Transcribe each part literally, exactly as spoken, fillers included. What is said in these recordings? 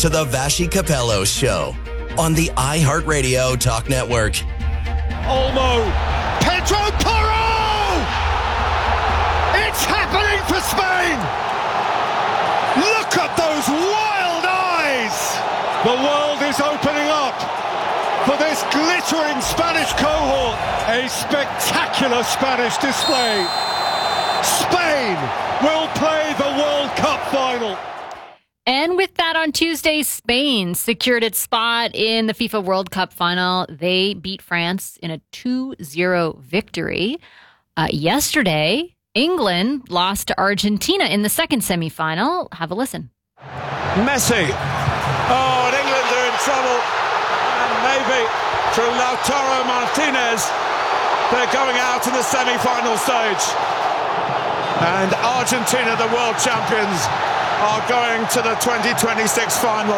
to the Vashi Capello Show on the iHeartRadio Talk Network. Olmo, Pedro Porro! It's happening for Spain! Look at those wild eyes! The world is opening up for this glittering Spanish cohort. A spectacular Spanish display. Spain will play the World Cup final. And with that, on Tuesday, Spain secured its spot in the FIFA World Cup final. They beat France in a two zero victory. Uh, yesterday, England lost to Argentina in the second semifinal. Have a listen. Messi. Oh, and England are in trouble. And maybe through Lautaro Martinez, they're going out to the semi-final stage. And Argentina, the world champions, are going to the twenty twenty-six final.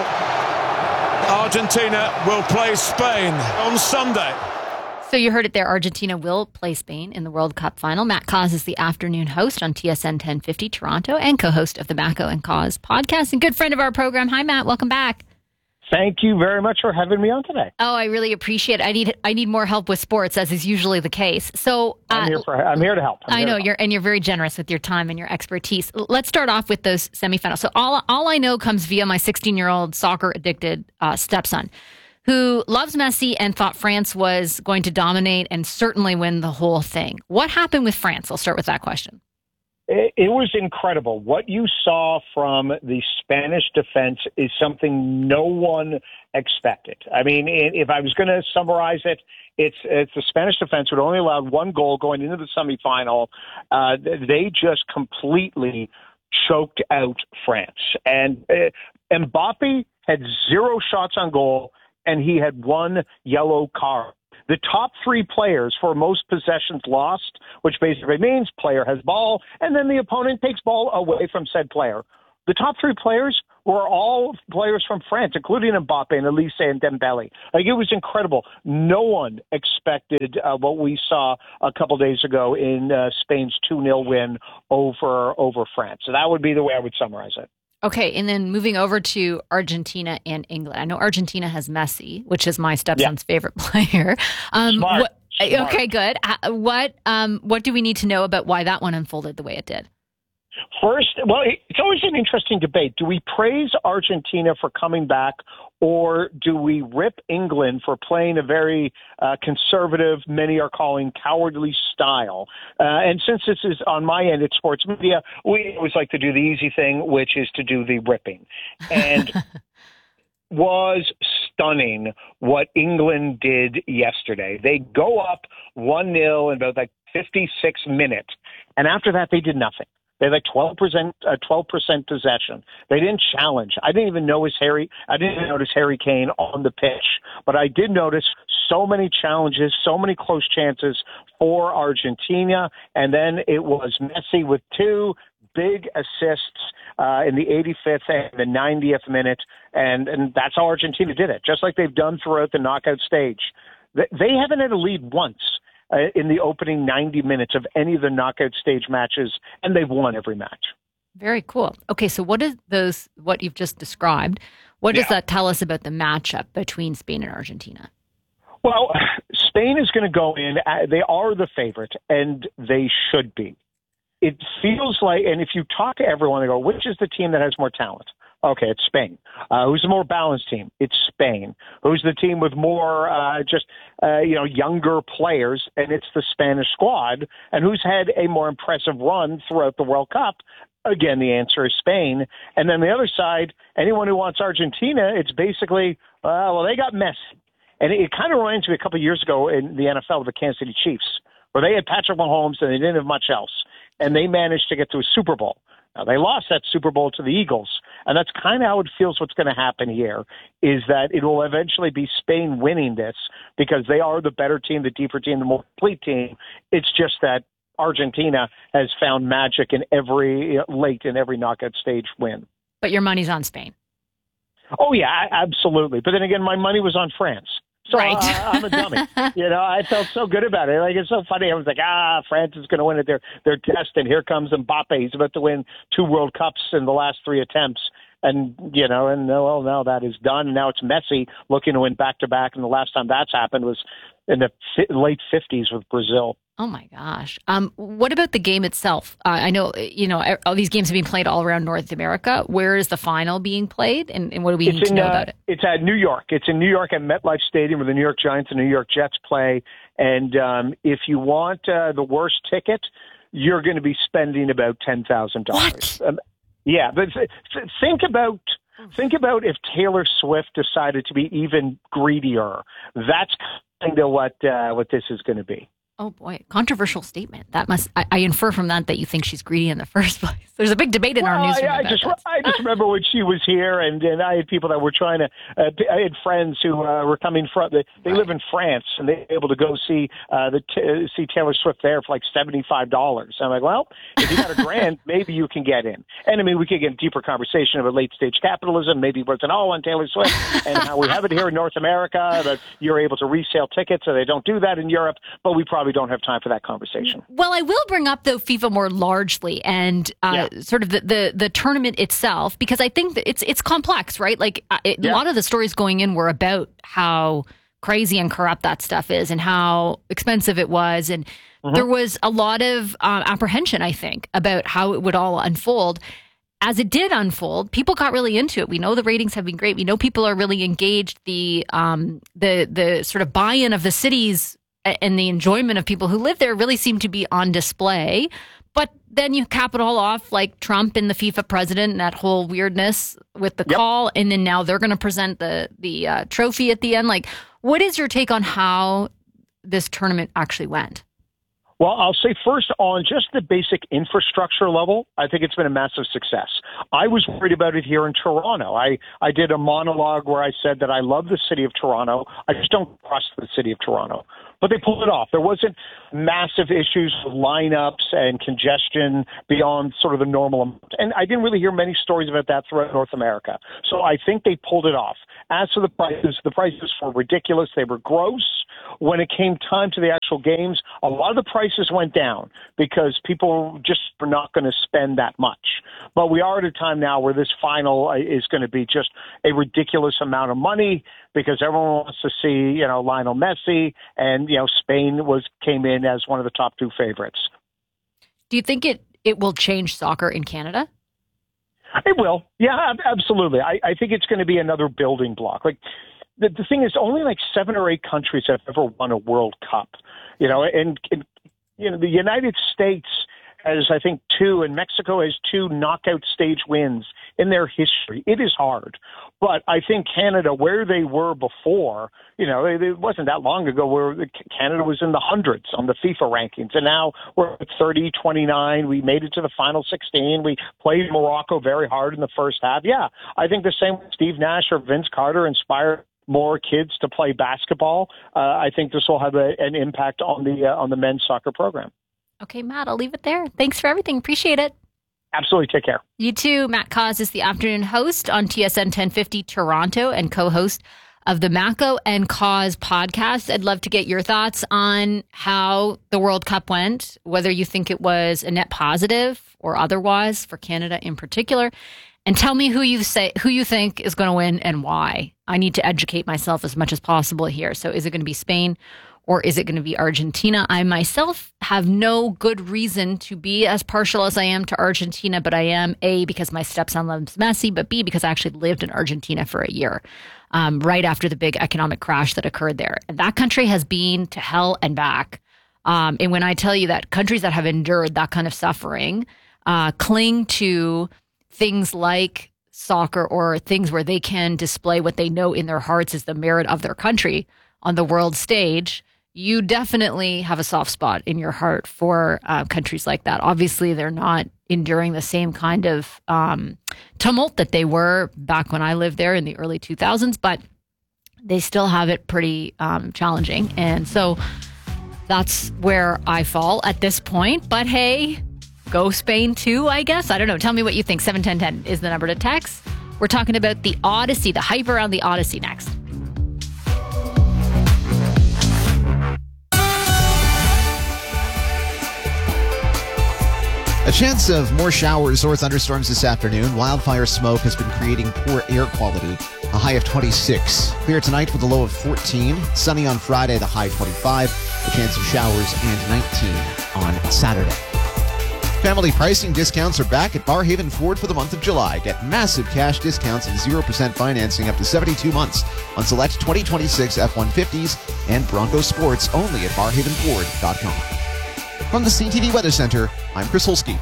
Argentina will play Spain on Sunday. So you heard it there. Argentina will play Spain in the World Cup final. Matt Cause is the afternoon host on T S N ten fifty Toronto and co-host of the Macco and Cause podcast and good friend of our program. Hi, Matt. Welcome back. Thank you very much for having me on today. Oh, I really appreciate it. I need I need more help with sports, as is usually the case. So uh, I'm here for I'm here to help. I'm I know help. you're and you're very generous with your time and your expertise. Let's start off with those semifinals. So all all I know comes via my sixteen-year-old soccer addicted uh, stepson, who loves Messi and thought France was going to dominate and certainly win the whole thing. What happened with France? I'll start with that question. It, it was incredible. What you saw from the Spanish defense is something no one expected. I mean, if I was going to summarize it, it's, it's the Spanish defense would only allowed one goal going into the semifinal. Uh, they just completely choked out France. And uh, Mbappe had zero shots on goal, and he had one yellow card. The top three players for most possessions lost, which basically means player has ball, and then the opponent takes ball away from said player. The top three players were all players from France, including Mbappe and Elise and Dembele. Like, it was incredible. No one expected uh, what we saw a couple days ago in uh, Spain's two nil win over over France. So that would be the way I would summarize it. Okay, and then moving over to Argentina and England. I know Argentina has Messi, which is my stepson's yeah. favorite player. Um, Smart. What, Smart. Okay, good. Uh, what um, what do we need to know about why that one unfolded the way it did? First, well, it's always an interesting debate. Do we praise Argentina for coming back, or do we rip England for playing a very uh, conservative, many are calling cowardly style? Uh, and since this is on my end, it's sports media, we always like to do the easy thing, which is to do the ripping. And was stunning what England did yesterday. They go up one nil in about like fifty-six minutes, and after that, they did nothing. They had like twelve percent, uh, twelve percent possession. They didn't challenge. I didn't even notice Harry. I didn't even notice Harry Kane on the pitch, but I did notice so many challenges, so many close chances for Argentina. And then it was Messi with two big assists uh, in the eighty-fifth and the ninetieth minute, and and that's how Argentina did it, just like they've done throughout the knockout stage. They haven't had a lead once Uh, in the opening ninety minutes of any of the knockout stage matches, and they've won every match. Very cool. Okay, so what is those, what you've just described, what does Yeah. that tell us about the matchup between Spain and Argentina? Well, Spain is going to go in. Uh, they are the favorite, and they should be. It feels like, and if you talk to everyone, they go, which is the team that has more talent? Okay, it's Spain. Uh, who's the more balanced team? It's Spain. Who's the team with more uh, just, uh, you know, younger players? And it's the Spanish squad. And who's had a more impressive run throughout the World Cup? Again, the answer is Spain. And then the other side, anyone who wants Argentina, it's basically, uh, well, they got Messi. And it, it kind of reminds me a couple of years ago in the N F L with the Kansas City Chiefs, where they had Patrick Mahomes and they didn't have much else. And they managed to get to a Super Bowl. Now, they lost that Super Bowl to the Eagles, and that's kind of how it feels what's going to happen here, is that it will eventually be Spain winning this because they are the better team, the deeper team, the more complete team. It's just that Argentina has found magic in every late in every knockout stage win. But your money's on Spain. Oh, yeah, absolutely. But then again, my money was on France. So right. uh, I'm a dummy. You know, I felt so good about it. Like, it's so funny. I was like, ah, France is going to win it. They're, they're destined. Here comes Mbappe. He's about to win two World Cups in the last three attempts. And, you know, and well, now that is done. And now it's Messi looking to win back-to-back. And the last time that's happened was in the fi- late fifties with Brazil. Oh, my gosh. Um, what about the game itself? Uh, I know, you know, all these games have been played all around North America. Where is the final being played? And, and what do we it's need to in, know uh, about it? It's at New York. It's in New York at MetLife Stadium where the New York Giants and New York Jets play. And um, if you want uh, the worst ticket, you're going to be spending about ten thousand dollars. Um, yeah, but think about think about if Taylor Swift decided to be even greedier. That's kind of what uh, what this is going to be. Oh boy, controversial statement. That must I, I infer from that that you think she's greedy in the first place. There's a big debate in well, our newsroom I, I about just that. I just remember when she was here, and, and I had people that were trying to. Uh, I had friends who uh, were coming from. They, they Right. live in France, and they were able to go see uh, the t- see Taylor Swift there for like seventy five dollars. I'm like, well, if you got a grand, maybe you can get in. And I mean, we could get a deeper conversation about late stage capitalism. Maybe what's an all on Taylor Swift, and how we have it here in North America that you're able to resale tickets, so they don't do that in Europe. But we probably don't have time for that conversation. Well, I will bring up though FIFA more largely and uh, Yeah. sort of the, the the tournament itself, because I think that it's it's complex, right? Like uh, it, Yeah. a lot of the stories going in were about how crazy and corrupt that stuff is and how expensive it was, and Mm-hmm. there was a lot of uh, apprehension, I think, about how it would all unfold. As it did unfold, people got really into it. We know the ratings have been great. We know people are really engaged. The um the the sort of buy-in of the cities and the enjoyment of people who live there really seem to be on display. But then you cap it all off like Trump and the FIFA president and that whole weirdness with the Yep. call. And then now they're going to present the, the uh, trophy at the end. Like, what is your take on how this tournament actually went? Well, I'll say first on just the basic infrastructure level, I think it's been a massive success. I was worried about it here in Toronto. I, I did a monologue where I said that I love the city of Toronto. I just don't trust the city of Toronto. But they pulled it off. There wasn't massive issues with lineups and congestion beyond sort of the normal amount. And I didn't really hear many stories about that throughout North America. So I think they pulled it off. As for the prices, the prices were ridiculous. They were gross. When it came time to the actual games, a lot of the prices went down because people just were not going to spend that much. But we are at a time now where this final is going to be just a ridiculous amount of money because everyone wants to see, you know, Lionel Messi, and, you know, Spain was came in as one of the top two favorites. Do you think it, it will change soccer in Canada? It will. Yeah, ab- absolutely. I, I think it's going to be another building block. Like, the, the thing is, only like seven or eight countries have ever won a World Cup. You know, and, and you know, the United States has, I think, two, and Mexico has two knockout stage wins in their history. It is hard. But I think Canada, where they were before, you know, it, it wasn't that long ago where Canada was in the hundreds on the FIFA rankings. And now we're at thirty, twenty-nine. We made it to the final sixteen. We played Morocco very hard in the first half. Yeah, I think the same with Steve Nash or Vince Carter inspired more kids to play basketball. Uh, I think this will have a, an impact on the uh, on the men's soccer program. Okay, Matt, I'll leave it there. Thanks for everything. Appreciate it. Absolutely. Take care. You too. Matt Cause is the afternoon host on T S N ten fifty Toronto and co-host of the Mako and Cause podcast. I'd love to get your thoughts on how the World Cup went, whether you think it was a net positive or otherwise for Canada in particular. And tell me who you say who you think is going to win and why. I need to educate myself as much as possible here. So is it going to be Spain or is it going to be Argentina? I myself have no good reason to be as partial as I am to Argentina, but I am, A, because my stepson loves Messi, but B, because I actually lived in Argentina for a year um, right after the big economic crash that occurred there. And that country has been to hell and back. Um, and when I tell you that countries that have endured that kind of suffering uh, cling to things like soccer or things where they can display what they know in their hearts is the merit of their country on the world stage, you definitely have a soft spot in your heart for uh, countries like that. Obviously, they're not enduring the same kind of um, tumult that they were back when I lived there in the early two thousands, but they still have it pretty um, challenging. And so that's where I fall at this point. But hey, go Spain too, I guess. I don't know. Tell me what you think. seven ten ten is the number to text. We're talking about the Odyssey, the hype around the Odyssey next. A chance of more showers or thunderstorms this afternoon. Wildfire smoke has been creating poor air quality. A high of twenty-six. Clear tonight with a low of fourteen. Sunny on Friday, the high twenty-five. A chance of showers and nineteen on Saturday. Family pricing discounts are back at Barrhaven Ford for the month of July. Get massive cash discounts and zero percent financing up to seventy-two months on select twenty twenty-six F one fifties and Bronco Sports only at barrhaven ford dot com. From the C T V Weather Center, I'm Chris Holsky.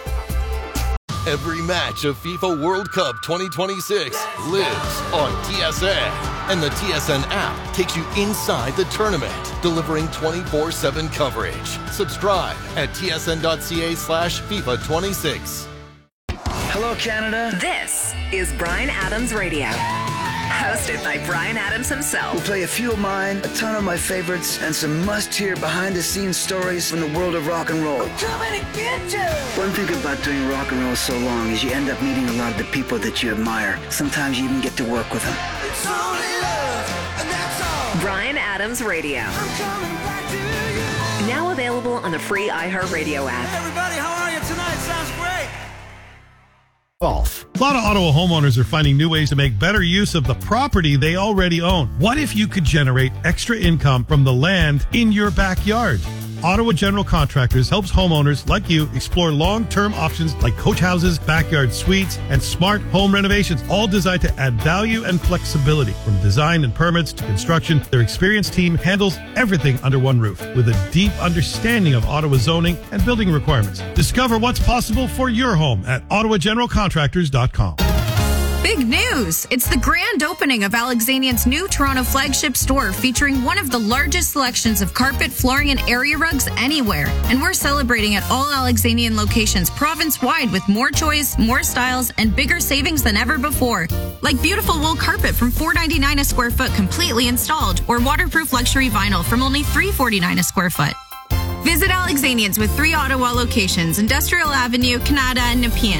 Every match of FIFA World Cup twenty twenty-six lives on T S N. And the T S N app takes you inside the tournament, delivering twenty-four seven coverage. Subscribe at tsn.ca slash FIFA 26. Hello, Canada. This is Bryan Adams Radio. Hosted by Bryan Adams himself. We'll play a few of mine, a ton of my favorites, and some must-hear behind-the-scenes stories from the world of rock and roll. I'm coming to get you! One thing about doing rock and roll so long is you end up meeting a lot of the people that you admire. Sometimes you even get to work with them. It's only love, and that's all. Bryan Adams Radio. I'm coming back to you. Now available on the free iHeartRadio app. Hey everybody, how are you tonight? Sounds great. Golf. A lot of Ottawa homeowners are finding new ways to make better use of the property they already own. What if you could generate extra income from the land in your backyard? Ottawa General Contractors helps homeowners like you explore long-term options like coach houses, backyard suites, and smart home renovations, all designed to add value and flexibility. From design and permits to construction, their experienced team handles everything under one roof with a deep understanding of Ottawa zoning and building requirements. Discover what's possible for your home at ottawa general contractors dot com. Big news! It's the grand opening of Alexanian's new Toronto flagship store featuring one of the largest selections of carpet, flooring, and area rugs anywhere. And we're celebrating at all Alexanian locations province-wide with more choice, more styles, and bigger savings than ever before. Like beautiful wool carpet from four dollars and ninety-nine cents a square foot completely installed, or waterproof luxury vinyl from only three dollars and forty-nine cents a square foot. Visit Alexanian's with three Ottawa locations, Industrial Avenue, Canada, and Nepean.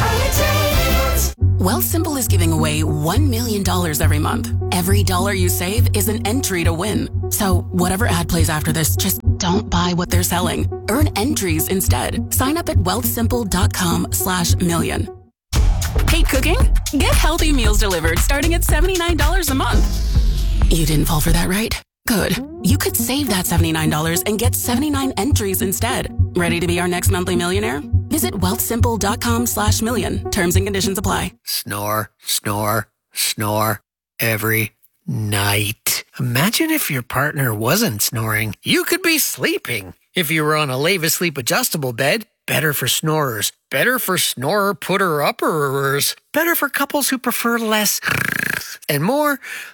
Wealthsimple is giving away one million dollars every month. Every dollar you save is an entry to win. So whatever ad plays after this, just don't buy what they're selling. Earn entries instead. Sign up at wealthsimple.com slash million. Hate cooking? Get healthy meals delivered starting at seventy-nine dollars a month. You didn't fall for that, right? Good. You could save that seventy-nine dollars and get seventy-nine entries instead. Ready to be our next monthly millionaire? Visit wealthsimple.com slash million. Terms and conditions apply. Snore, snore, snore every night. Imagine if your partner wasn't snoring. You could be sleeping. If you were on a Leva Sleep adjustable bed, better for snorers. Better for snorer putter-upperers. Better for couples who prefer less and more.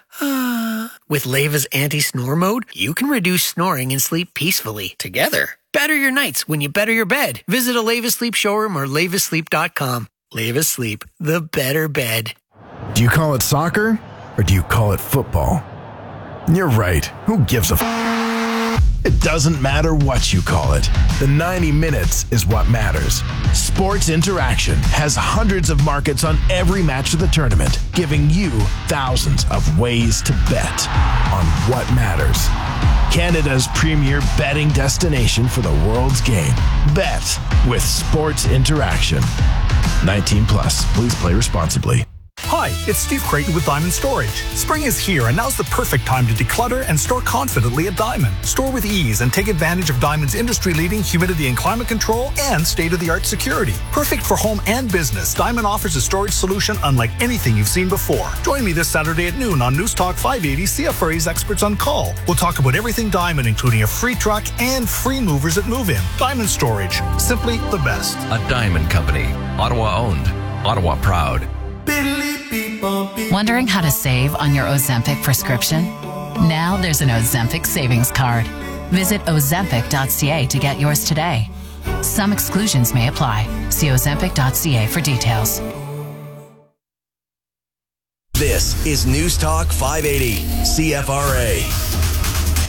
Uh, with Leva's anti-snore mode, you can reduce snoring and sleep peacefully together. Better your nights when you better your bed. Visit a Leva Sleep showroom or leva sleep dot com. Leva Sleep, the better bed. Do you call it soccer or do you call it football? You're right. Who gives a f***? It doesn't matter what you call it. The ninety minutes is what matters. Sports Interaction has hundreds of markets on every match of the tournament, giving you thousands of ways to bet on what matters. Canada's premier betting destination for the world's game. Bet with Sports Interaction. nineteen plus. Please play responsibly. Hi, it's Steve Creighton with Diamond Storage. Spring is here and now's the perfect time to declutter and store confidently at Diamond. Store with ease and take advantage of Diamond's industry-leading humidity and climate control and state-of-the-art security. Perfect for home and business, Diamond offers a storage solution unlike anything you've seen before. Join me this Saturday at noon on News Talk five eighty, C F R A's Experts on Call. We'll talk about everything Diamond, including a free truck and free movers at Move-In. Diamond Storage, simply the best. A Diamond Company, Ottawa owned, Ottawa proud. Wondering how to save on your Ozempic prescription? Now there's an Ozempic savings card. Visit ozempic dot c a to get yours today. Some exclusions may apply. See ozempic dot c a for details. This is News Talk five eighty, C F R A.